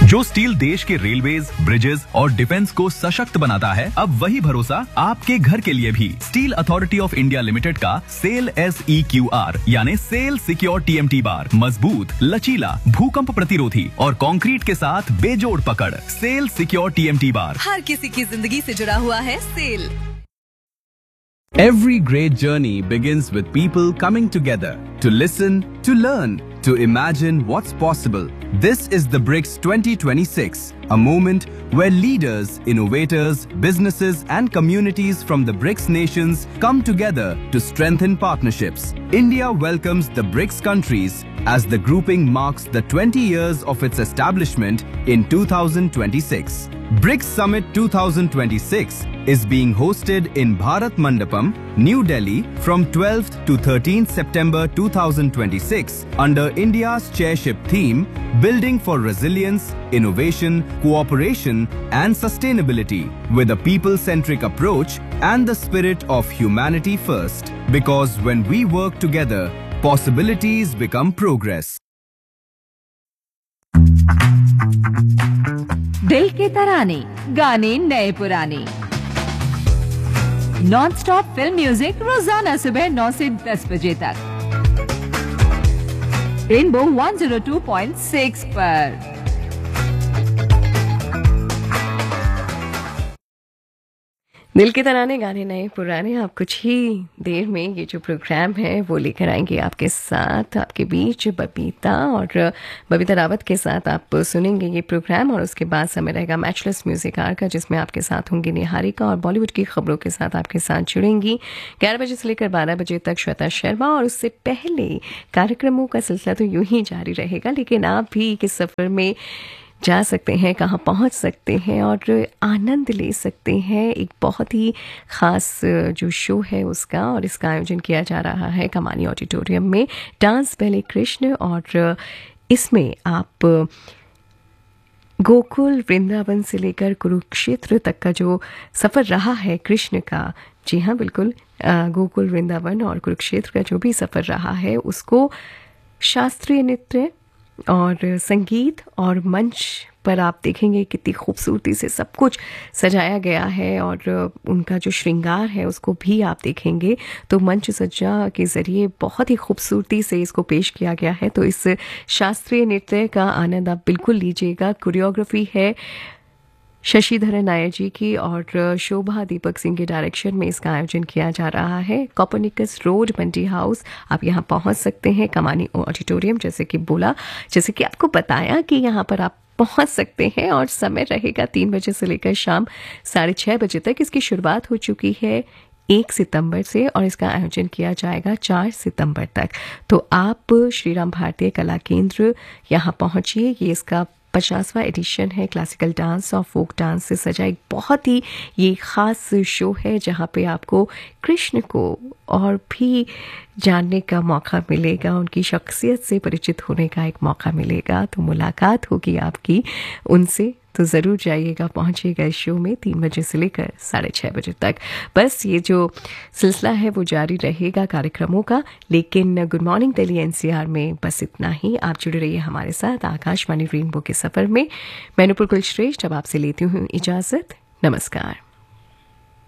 जो स्टील देश के रेलवेज, ब्रिजेस और डिफेंस को सशक्त बनाता है, अब वही भरोसा आपके घर के लिए भी। Steel authority of India limited का सेल SEQR यानी सेल सिक्योर TMT बार मजबूत, लचीला, भूकंप प्रतिरोधी और कंक्रीट के साथ बेजोड़ पकड़। सेल सिक्योर TMT बार हर किसी की जिंदगी से जुड़ा हुआ है cell. Every great journey begins with people coming together to listen, to learn, to imagine what's possible. This is the BRICS 2026, a moment where leaders, innovators, businesses and communities from the BRICS nations come together to strengthen partnerships. India welcomes the BRICS countries as the grouping marks the 20 years of its establishment in 2026. BRICS Summit 2026 is being hosted in Bharat Mandapam, New Delhi from 12th to 13th September 2026 under India's chairship theme Building for Resilience, Innovation, Cooperation and Sustainability with a people-centric approach and the spirit of humanity first. Because when we work together, possibilities become progress. दिल के तराने, गाने नए पुराने, non stop film music रोजाना सुबह 9 से 10 बजे तक रेनबो 102.6 पर। दिल के तराने, गाने नए पुराने, आप कुछ ही देर में ये जो प्रोग्राम है वो लेकर आएंगे आपके साथ, आपके बीच बबीता रावत के साथ आप सुनेंगे ये प्रोग्राम। और उसके बाद समय रहेगा मैचलेस म्यूजिक आर का, जिसमें आपके साथ होंगी निहारिका और बॉलीवुड की खबरों के साथ आपके साथ जुड़ेंगी 11 बजे से लेकर 12 बजे तक श्वेता शर्मा। और उससे पहले कार्यक्रमों का सिलसिला तो यूं ही जारी रहेगा, लेकिन आप भी इस सफ़र में जा सकते हैं, कहाँ पहुँच सकते हैं और आनंद ले सकते हैं एक बहुत ही ख़ास जो शो है उसका। और इसका आयोजन किया जा रहा है कमानी ऑडिटोरियम में, डांस बैले कृष्ण। और इसमें आप गोकुल वृंदावन से लेकर कुरुक्षेत्र तक का जो सफ़र रहा है कृष्ण का, जी हाँ बिल्कुल, गोकुल वृंदावन और कुरुक्षेत्र का जो भी सफ़र रहा है उसको शास्त्रीय नृत्य और संगीत और मंच पर आप देखेंगे कितनी खूबसूरती से सब कुछ सजाया गया है। और उनका जो श्रृंगार है उसको भी आप देखेंगे, तो मंच सज्जा के ज़रिए बहुत ही खूबसूरती से इसको पेश किया गया है। तो इस शास्त्रीय नृत्य का आनंद आप बिल्कुल लीजिएगा। कोरियोग्राफी है शशिधरन नायर जी की और शोभा दीपक सिंह के डायरेक्शन में इसका आयोजन किया जा रहा है। कॉपरनिकस रोड, मंडी हाउस, आप यहाँ पहुँच सकते हैं। कमानी ऑडिटोरियम, जैसे कि आपको बताया कि यहाँ पर आप पहुँच सकते हैं। और समय रहेगा 3 बजे से लेकर शाम 6:30 बजे तक। इसकी शुरुआत हो चुकी है 1 सितंबर से और इसका आयोजन किया जाएगा 4 सितंबर तक। तो आप श्री राम भारतीय कला केंद्र यहाँ पहुँचिए। ये इसका 50वां एडिशन है। क्लासिकल डांस और फोक डांस से सजा एक बहुत ही ये ख़ास शो है, जहाँ पे आपको कृष्ण को और भी जानने का मौका मिलेगा, उनकी शख्सियत से परिचित होने का एक मौका मिलेगा। तो मुलाकात होगी आपकी उनसे, तो ज़रूर जाइएगा, पहुँचिएगा इस शो में 3 बजे से लेकर 6:30 बजे तक। बस ये जो सिलसिला है वो जारी रहेगा कार्यक्रमों का। लेकिन गुड मॉर्निंग दिल्ली NCR में बस इतना ही। आप जुड़े रहिए हमारे साथ आकाशवाणी रेनबो के सफ़र में। मैं नुपुर कुलश्रेष्ठ अब आपसे लेती हूँ इजाज़त। नमस्कार।